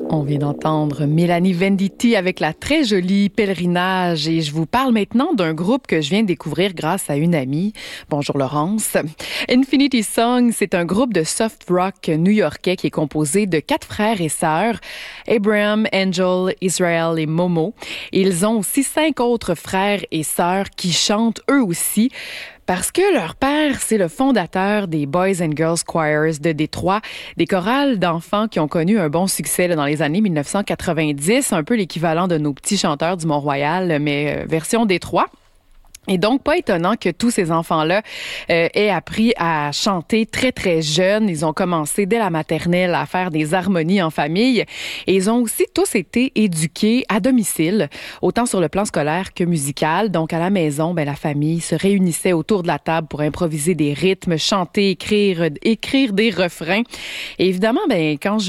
On vient d'entendre Mélanie Venditti avec la très jolie Pèlerinage et je vous parle maintenant d'un groupe que je viens de découvrir grâce à une amie. Bonjour Laurence. Infinity Song, c'est un groupe de soft rock new-yorkais qui est composé de 4 frères et sœurs, Abraham, Angel, Israel et Momo. Ils ont aussi 5 autres frères et sœurs qui chantent eux aussi. Parce que leur père, c'est le fondateur des Boys and Girls Choirs de Détroit, des chorales d'enfants qui ont connu un bon succès dans les années 1990, un peu l'équivalent de nos petits chanteurs du Mont-Royal, mais version Détroit. Et donc, pas étonnant que tous ces enfants-là aient appris à chanter très, très jeunes. Ils ont commencé dès la maternelle à faire des harmonies en famille. Et ils ont aussi tous été éduqués à domicile, autant sur le plan scolaire que musical. Donc, à la maison, la famille se réunissait autour de la table pour improviser des rythmes, chanter, écrire des refrains. Et évidemment, quand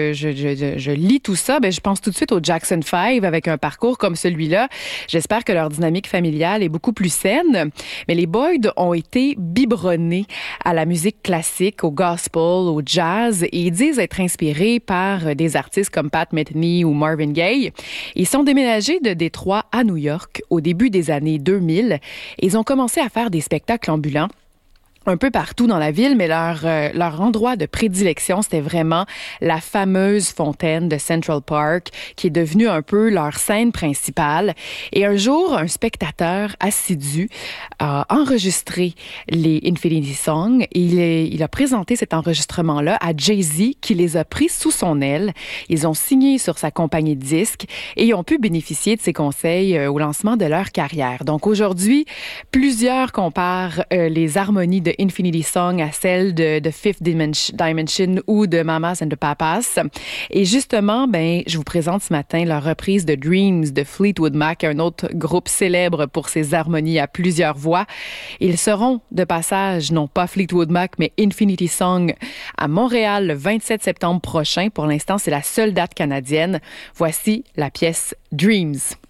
je lis tout ça, je pense tout de suite aux Jackson 5 avec un parcours comme celui-là. J'espère que leur dynamique familiale est beaucoup plus saine, mais les Boyd ont été biberonnés à la musique classique, au gospel, au jazz, et ils disent être inspirés par des artistes comme Pat Metheny ou Marvin Gaye. Ils sont déménagés de Détroit à New York au début des années 2000 et ils ont commencé à faire des spectacles ambulants un peu partout dans la ville, mais leur endroit de prédilection, c'était vraiment la fameuse fontaine de Central Park, qui est devenue un peu leur scène principale. Et un jour, un spectateur assidu a enregistré les Infinity Song et il a présenté cet enregistrement-là à Jay-Z, qui les a pris sous son aile. Ils ont signé sur sa compagnie de disques et ils ont pu bénéficier de ses conseils au lancement de leur carrière. Donc aujourd'hui, plusieurs comparent les harmonies de Infinity Song à celle de Fifth Dimension ou de Mamas and the Papas. Et justement, je vous présente ce matin leur reprise de Dreams de Fleetwood Mac, un autre groupe célèbre pour ses harmonies à plusieurs voix. Ils seront de passage, non pas Fleetwood Mac, mais Infinity Song à Montréal le 27 septembre prochain. Pour l'instant, c'est la seule date canadienne. Voici la pièce Dreams.